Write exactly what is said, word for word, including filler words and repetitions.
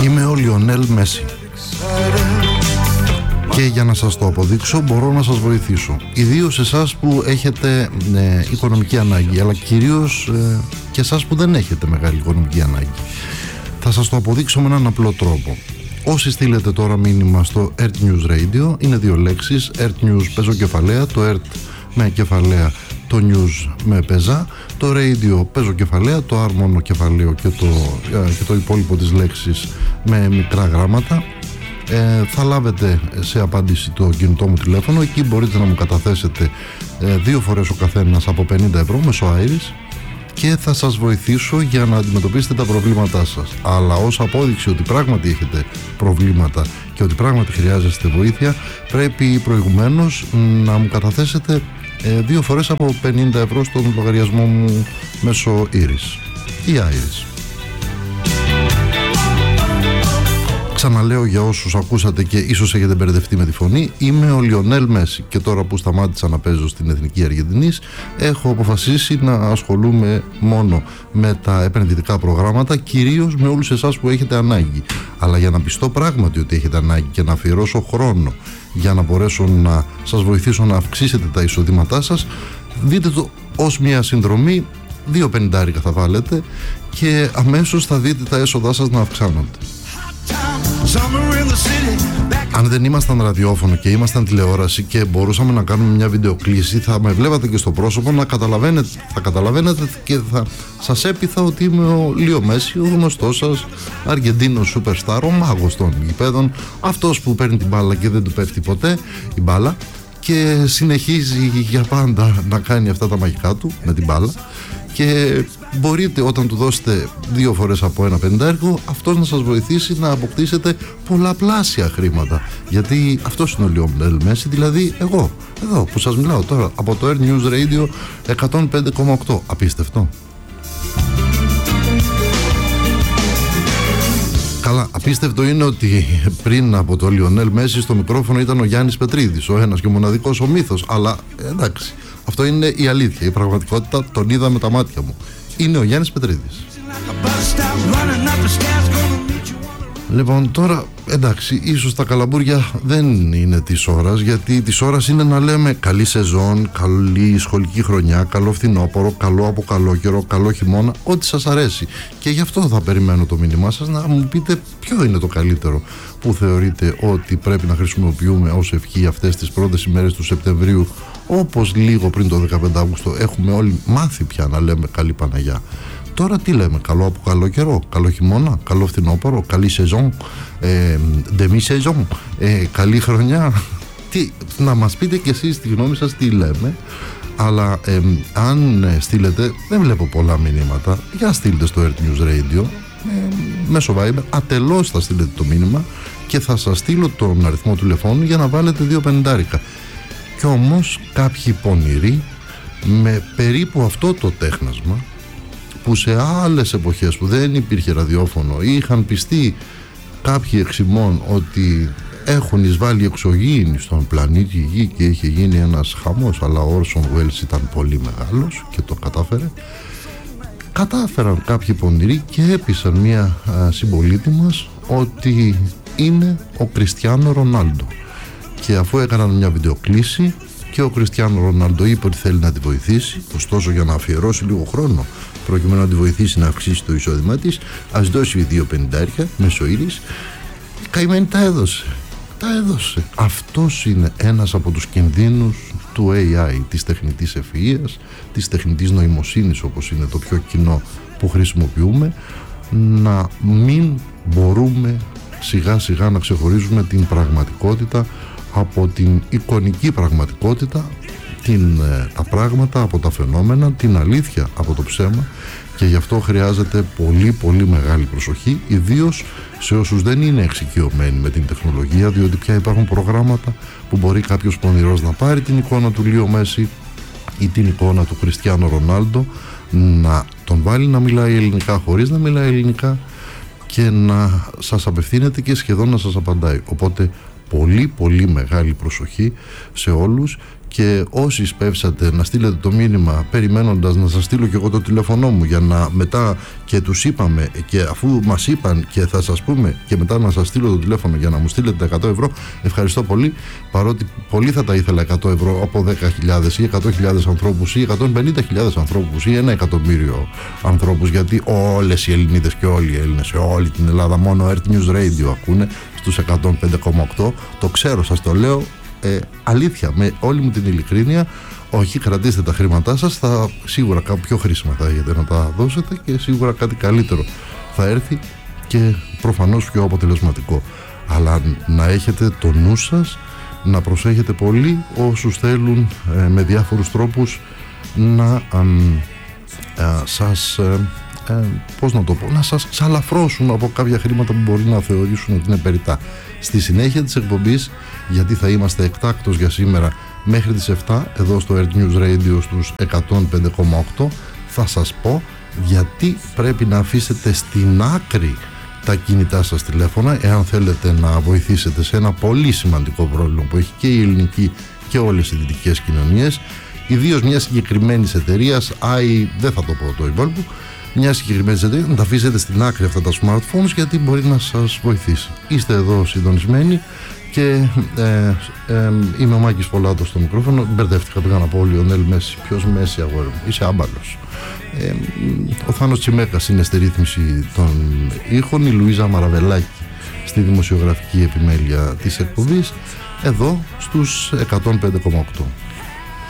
Είμαι ο Λιονέλ Μέση και για να σας το αποδείξω μπορώ να σας βοηθήσω, ιδίως εσάς που έχετε ε, οικονομική ανάγκη, αλλά κυρίως ε, και εσάς που δεν έχετε μεγάλη οικονομική ανάγκη. Θα σας το αποδείξω με έναν απλό τρόπο. Όσοι στείλετε τώρα μήνυμα στο Earth News Radio, είναι δύο λέξεις, Earth News παίζω κεφαλαία, το Earth με κεφαλαία, το News με πεζά, το Radio παίζω κεφαλαία, το R μόνο κεφαλαίο και το, και το υπόλοιπο της λέξης με μικρά γράμματα. Ε, θα λάβετε σε απάντηση το κινητό μου τηλέφωνο. Εκεί μπορείτε να μου καταθέσετε ε, δύο φορές ο καθένας από πενήντα ευρώ μέσω Iris και θα σας βοηθήσω για να αντιμετωπίσετε τα προβλήματά σας. Αλλά ως απόδειξη ότι πράγματι έχετε προβλήματα και ότι πράγματι χρειάζεστε βοήθεια, πρέπει προηγουμένως να μου καταθέσετε ε, δύο φορές από πενήντα ευρώ στον λογαριασμό μου μέσω Iris ή Iris. Ξαναλέω για όσους ακούσατε και ίσως έχετε μπερδευτεί με τη φωνή, είμαι ο Λιονέλ Μέση και τώρα που σταμάτησα να παίζω στην Εθνική Αργεντινής έχω αποφασίσει να ασχολούμαι μόνο με τα επενδυτικά προγράμματα, κυρίως με όλους εσάς που έχετε ανάγκη. Αλλά για να πιστώ πράγματι ότι έχετε ανάγκη και να αφιερώσω χρόνο για να μπορέσω να σας βοηθήσω να αυξήσετε τα εισοδήματά σας, δείτε το ως μια συνδρομή, δύο πενηντάρικα θα βάλετε και αμέσως θα δείτε τα έσοδά σας να αυξάνονται. Αν δεν ήμασταν ραδιόφωνο και ήμασταν τηλεόραση και μπορούσαμε να κάνουμε μια βιντεοκλήση, θα με βλέπατε και στο πρόσωπο να καταλαβαίνετε, θα καταλαβαίνετε και θα σας έπειθα ότι είμαι ο Λίο Μέση, ο γνωστός σας Αργεντίνος superstar, ο μάγος των γηπέδων, αυτός που παίρνει την μπάλα και δεν του πέφτει ποτέ η μπάλα και συνεχίζει για πάντα να κάνει αυτά τα μαγικά του με την μπάλα. Και μπορείτε όταν του δώσετε δύο φορές από ένα πεντάρικο αυτός να σας βοηθήσει να αποκτήσετε πολλαπλάσια χρήματα, γιατί αυτός είναι ο Λιονέλ Μέση, δηλαδή εγώ εδώ που σας μιλάω τώρα από το Air News Radio εκατόν πέντε κόμμα οκτώ. Απίστευτο. Καλά, απίστευτο είναι ότι πριν από το Λιονέλ Μέση στο μικρόφωνο ήταν ο Γιάννης Πετρίδης, ο ένας και μοναδικός ο μύθος, αλλά εντάξει, αυτό είναι η αλήθεια, η πραγματικότητα, τον είδα με τα μάτια μου. Είναι ο Γιάννης Πετρίδης. Λοιπόν, τώρα εντάξει, ίσως τα καλαμπούρια δεν είναι της ώρας, γιατί της ώρας είναι να λέμε καλή σεζόν, καλή σχολική χρονιά, καλό φθινόπωρο, καλό από καλό καιρό, καλό χειμώνα, ό,τι σας αρέσει. Και γι' αυτό θα περιμένω το μήνυμά σας να μου πείτε ποιο είναι το καλύτερο που θεωρείτε ότι πρέπει να χρησιμοποιούμε ως ευχή αυτές τις πρώτες ημέρες του Σεπτεμβρίου, όπως λίγο πριν το δεκαπέντε Αυγούστου έχουμε όλοι μάθει πια να λέμε καλή Παναγιά. Τώρα τι λέμε, καλό από καλό καιρό, καλό χειμώνα, καλό φθινόπωρο, καλή σεζόν, ε, demi σεζόν, ε, καλή χρονιά. Τι, να μας πείτε κι εσείς τη γνώμη σας τι λέμε, αλλά ε, αν στείλετε, δεν βλέπω πολλά μηνύματα, για στείλτε στο Earth News Radio, ε, μέσω Viber, ατελώς θα στείλετε το μήνυμα και θα σας στείλω τον αριθμό τηλεφώνου για να βάλετε δύο πενηντάρικα. Κι όμως κάποιοι πονηροί με περίπου αυτό το τέχνασμα, που σε άλλες εποχές που δεν υπήρχε ραδιόφωνο είχαν πιστεί κάποιοι εξημών ότι έχουν εισβάλει εξωγήινοι στον πλανήτη Γη και είχε γίνει ένας χαμός, αλλά ο Όρσον Welles ήταν πολύ μεγάλος και το κατάφερε, κατάφεραν κάποιοι πονηροί και έπεισαν μια α, συμπολίτη μας ότι είναι ο Κριστιάνο Ρονάλντο, και αφού έκαναν μια βιντεοκλήση και ο Κριστιάνο Ρονάλντο είπε ότι θέλει να τη βοηθήσει, ωστόσο για να αφιερώσει λίγο χρόνο προκειμένου να τη βοηθήσει να αυξήσει το εισόδημά της, ας δώσει δύο πενηντάρια μέσω Iris. Η καημένη τα έδωσε, τα έδωσε. Αυτός είναι ένας από τους κινδύνους του έι άι, της τεχνητής ευφυΐας, της τεχνητής νοημοσύνης, όπως είναι το πιο κοινό που χρησιμοποιούμε, να μην μπορούμε σιγά σιγά να ξεχωρίζουμε την πραγματικότητα από την εικονική πραγματικότητα, την, τα πράγματα από τα φαινόμενα, την αλήθεια από το ψέμα, και γι' αυτό χρειάζεται πολύ πολύ μεγάλη προσοχή, ιδίως σε όσους δεν είναι εξοικειωμένοι με την τεχνολογία, διότι πια υπάρχουν προγράμματα που μπορεί κάποιος πονηρός να πάρει την εικόνα του Λίο Μέση ή την εικόνα του Κριστιάνο Ρονάλντο, να τον βάλει να μιλάει ελληνικά χωρίς να μιλάει ελληνικά και να σας απευθύνεται και σχεδόν να σας απαντάει. Οπότε πολύ πολύ μεγάλη προσοχή σε όλους, και όσοι σπεύσατε να στείλετε το μήνυμα περιμένοντας να σας στείλω και εγώ το τηλέφωνό μου για να μετά και τους είπαμε και αφού μας είπαν και θα σας πούμε και μετά να σας στείλω το τηλέφωνο για να μου στείλετε τα εκατό ευρώ, ευχαριστώ πολύ, παρότι πολύ θα τα ήθελα εκατό ευρώ από δέκα χιλιάδες ή εκατό χιλιάδες ανθρώπους ή εκατόν πενήντα χιλιάδες ανθρώπους ή ένα εκατομμύριο ανθρώπους, γιατί όλες οι Ελληνίδες και όλοι οι Έλληνες σε όλη την Ελλάδα μόνο Earth News Radio ακούνε στους εκατόν πέντε κόμμα οκτώ. Το ξέρω, σας το λέω ε, αλήθεια, με όλη μου την ειλικρίνεια. Όχι, κρατήστε τα χρήματά σας, θα, σίγουρα κάποιο πιο χρήσιμα θα έχετε να τα δώσετε και σίγουρα κάτι καλύτερο θα έρθει και προφανώς πιο αποτελεσματικό. Αλλά να έχετε το νου σας, να προσέχετε πολύ όσους θέλουν ε, με διάφορους τρόπους να ε, ε, σας ε, ε, πώς να το πω, να σας σαλαφρώσουν από κάποια χρήματα που μπορεί να θεωρήσουν ότι είναι περιττά. Στη συνέχεια της εκπομπής, γιατί θα είμαστε εκτάκτως για σήμερα μέχρι τις επτά εδώ στο Earth News Radio στους εκατόν πέντε κόμμα οκτώ, θα σας πω γιατί πρέπει να αφήσετε στην άκρη τα κινητά σας τηλέφωνα εάν θέλετε να βοηθήσετε σε ένα πολύ σημαντικό πρόβλημα που έχει και η ελληνική και όλες οι δυτικές κοινωνίες, ιδίως μια συγκεκριμένη εταιρεία, άι, δεν θα το πω το υπόλοιπο, μια συγκεκριμένη εταιρεία, να τα αφήσετε στην άκρη αυτά τα smartphones γιατί μπορεί να σας βοηθήσει. Είστε εδώ συντονισμένοι και ε, ε, είμαι ο Μάκης Πολάτος στο μικρόφωνο. Μπερδεύτηκα, πήγα να πω ο Λιονέλ Μέση. Ποιος Μέση, αγόρι μου, είσαι άμπαλος. Ε, ο Θάνος Τσιμέκας είναι στη ρύθμιση των ήχων, η Λουίζα Μαραβελάκη στη δημοσιογραφική επιμέλεια της εκπομπής, εδώ στους εκατόν πέντε κόμμα οκτώ.